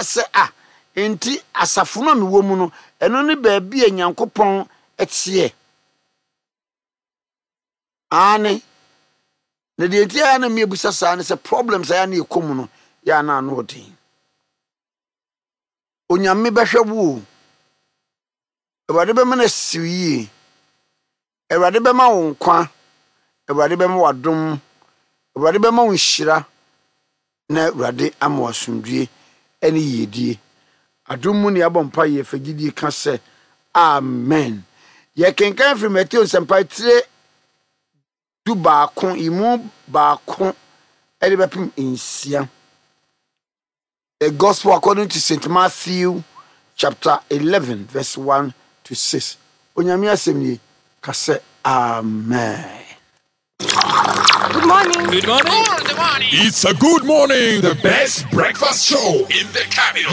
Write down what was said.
se enti asafo no mewo mu no eno ne ba bia Nyankopɔn etie ane na de enti na me ebusa saa ne se problems ya na ekomu no ya na no odin onyame behwe wo Ewurade be mana siwie Ewurade be ma wo nkwa Ewurade be ma wadom Ewurade be ma wo nhira na Ewurade ama wasomdue ene yedie adom mu ne abompa ye fagidie ka se amen ye kenkan from Matthew sempa tire du baako imu baako ede bepim insia. The Gospel according to St. Matthew chapter 11 verse 1 to 6. Onyame asem ka se amen. Good morning. Good morning. Good morning. It's a good morning. The best breakfast show in the capital.